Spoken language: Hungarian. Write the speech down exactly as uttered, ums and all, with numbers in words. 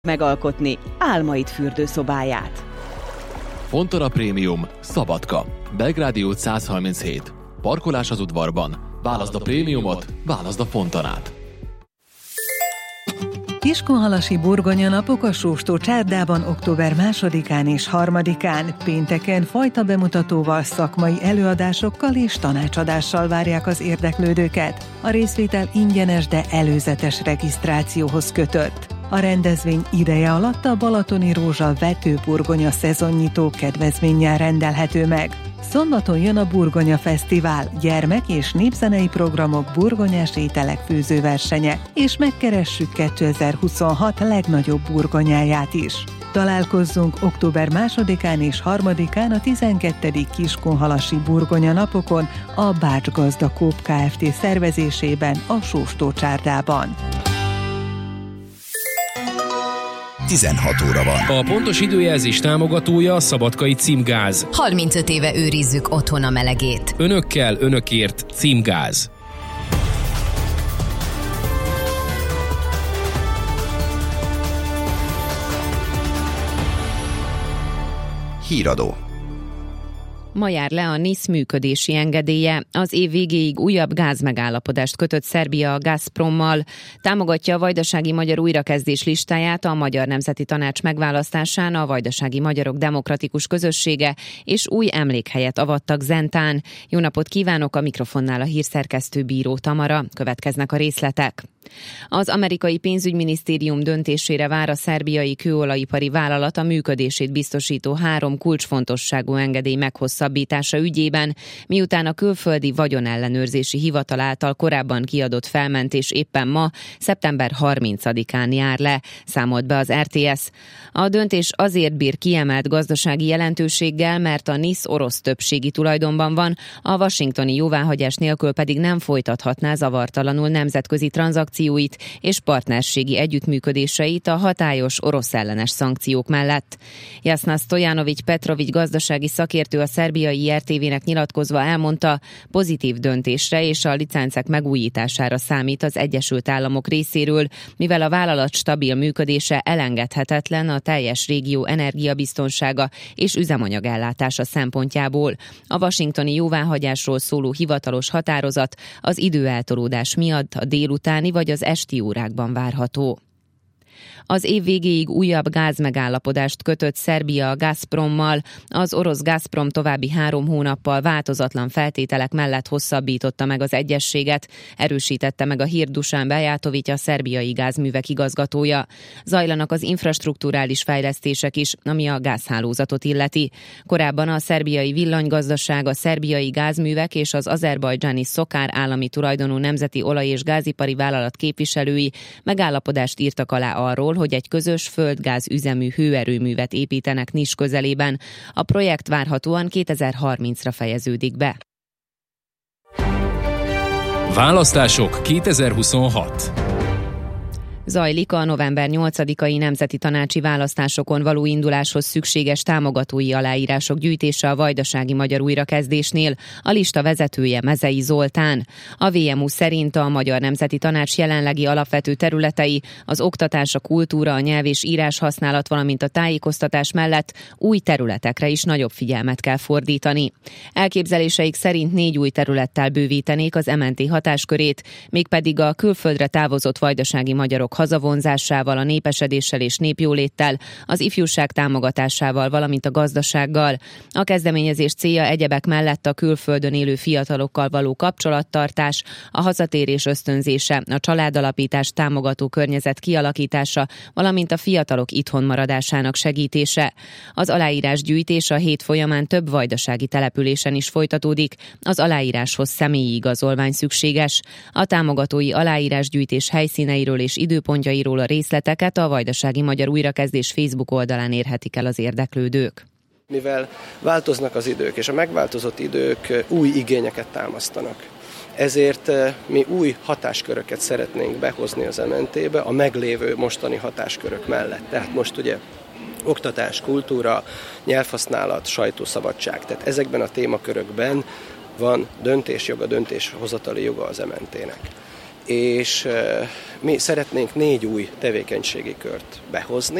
megalkotni álmaid fürdőszobáját. Fontana Prémium, Szabadka. Belgrádi út száz harminchét. Parkolás az udvarban. Válaszd a prémiumot, válaszd a Fontanát. Kiskunhalasi burgonya napok a Sóstó csárdában október másodikán és harmadikán, pénteken fajta bemutatóval, szakmai előadásokkal és tanácsadással várják az érdeklődőket. A részvétel ingyenes, de előzetes regisztrációhoz kötött. A rendezvény ideje alatt a Balatoni Rózsa vetőburgonya szezonnyitó kedvezménnyel rendelhető meg. Szombaton jön a Burgonya Fesztivál, gyermek- és népzenei programok, burgonyás ételek főzőversenye, és megkeressük kétezer-huszonhat legnagyobb burgonyáját is. Találkozzunk október másodikán és harmadikán a tizenkettedik Kiskunhalasi burgonya napokon a Bács Gazda Coop Kft. Szervezésében a Sóstó csárdában. tizenhat óra van. A pontos időjelzés támogatója a Szabadkai Címgáz. harmincöt éve őrizzük otthon a melegét. Önökkel, önökért Címgáz. Híradó. Ma jár le a NISZ működési engedélye. Az év végéig újabb gázmegállapodást kötött Szerbia a Gazprommal. Támogatja a vajdasági magyar újrakezdés listáját a Magyar Nemzeti Tanács megválasztásán a Vajdasági Magyarok Demokratikus Közössége, és új emlékhelyet avattak Zentán. Jó napot kívánok, a mikrofonnál a hírszerkesztő Bíró Tamara. Következnek a részletek. Az amerikai pénzügyminisztérium döntésére vár a szerbiai kőolajipari vállalat a működését biztosító három kulcsfontosságú engedély meghosszabbítása ügyében, miután a külföldi vagyonellenőrzési hivatal által korábban kiadott felmentés éppen ma, szeptember harmincadikán jár le, számolt be az er té es. A döntés azért bír kiemelt gazdasági jelentőséggel, mert a NISZ orosz többségi tulajdonban van, a washingtoni jóváhagyás nélkül pedig nem folytathatná zavartalanul nemzetközi tranzakcióit és partnerségi együttműködéseit a hatályos orosz ellenes szankciók mellett. Jasna Stojanović Petrović gazdasági szakértő a szerbiai i er té vének nyilatkozva elmondta, pozitív döntésre és a licencek megújítására számít az Egyesült Államok részéről, mivel a vállalat stabil működése elengedhetetlen a teljes régió energiabiztonsága és üzemanyagellátása szempontjából. A washingtoni jóváhagyásról szóló hivatalos határozat az időeltolódás miatt a délutáni vagy az esti órákban várható. Az év végéig újabb gázmegállapodást kötött Szerbia a Gazprommal. Az orosz Gazprom további három hónappal változatlan feltételek mellett hosszabbította meg az egyezséget, erősítette meg a hír Dusan Bajatović, a szerbiai gázművek igazgatója. Zajlanak az infrastrukturális fejlesztések is, ami a gázhálózatot illeti. Korábban a szerbiai villanygazdaság, a szerbiai gázművek és az azerbajdzsáni Szokár állami tulajdonú nemzeti olaj- és gázipari vállalat képviselői megállapodást írtak alá arról, hogy egy közös földgáz üzemű hőerőművet építenek Nis közelében. A projekt várhatóan kétezer-harmincra fejeződik be. Választások kétezer-huszonhat. Zajlik a november nyolcadikai nemzeti tanácsi választásokon való induláshoz szükséges támogatói aláírások gyűjtése a vajdasági magyar újrakezdésnél. A lista vezetője Mezei Zoltán. A vé em u szerint a Magyar Nemzeti Tanács jelenlegi alapvető területei, az oktatás, a kultúra, a nyelv és írás használat, valamint a tájékoztatás mellett új területekre is nagyobb figyelmet kell fordítani. Elképzeléseik szerint négy új területtel bővítenék az em en té hatáskörét, mégpedig a külföldre távozott vajdasági magyarok hazavonzásával, a népesedéssel és népjóléttel, az ifjúság támogatásával, valamint a gazdasággal. A kezdeményezés célja egyebek mellett a külföldön élő fiatalokkal való kapcsolattartás, a hazatérés ösztönzése, a családalapítás támogató környezet kialakítása, valamint a fiatalok itthon maradásának segítése. Az aláírásgyűjtés a hét folyamán több vajdasági településen is folytatódik, az aláíráshoz személyi igazolvány szükséges. A támogatói aláírásgyűjtés helyszíneiről és időpontjairól a részleteket a Vajdasági Magyar Újrakezdés Facebook oldalán érhetik el az érdeklődők. Mivel változnak az idők, és a megváltozott idők új igényeket támasztanak, ezért mi új hatásköröket szeretnénk behozni az em en té-be a meglévő mostani hatáskörök mellett. Tehát most ugye oktatás, kultúra, nyelvhasználat, sajtószabadság. Tehát ezekben a témakörökben van döntésjoga, döntéshozatali joga az em en té-nek. és mi szeretnénk négy új tevékenységi kört behozni.